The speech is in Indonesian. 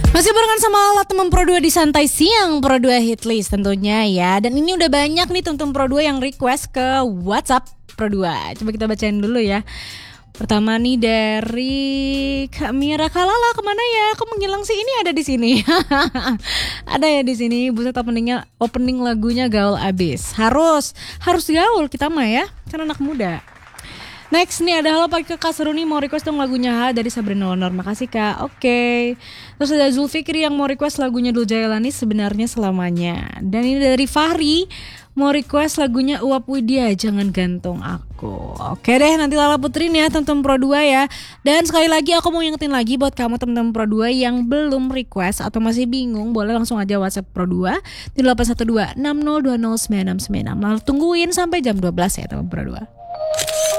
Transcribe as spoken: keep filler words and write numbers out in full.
Masih barengan sama alat teman Pro dua di Santai Siang Pro dua Hitlist tentunya ya. Dan ini udah banyak nih teman Pro dua yang request ke WhatsApp Pro dua. Coba kita bacain dulu ya. Pertama nih dari Kak Mira Kalala, kemana ya? Aku menghilang sih, ini ada di sini. Ada ya di sini. Buset, openingnya opening lagunya gaul abis. Harus harus gaul kita mah ya, kan anak muda. Next nih ada halo pakai Kak Seruni mau request dong lagunya Ha dari Sabrina Honor. Makasih Kak. Oke. Okay. Terus ada Zulfikri yang mau request lagunya Dul Jailani sebenarnya selamanya. Dan ini dari Fahri mau request lagunya Uap Widya Jangan Gantung Aku. Oke deh, nanti Lala puterin ya teman-teman Pro dua ya. Dan sekali lagi aku mau ingetin lagi buat kamu teman-teman Pro dua yang belum request atau masih bingung, boleh langsung aja WhatsApp Pro dua di delapan satu dua enam nol dua nol sembilan enam sembilan enam. Lalu tungguin sampai jam dua belas ya teman Pro dua.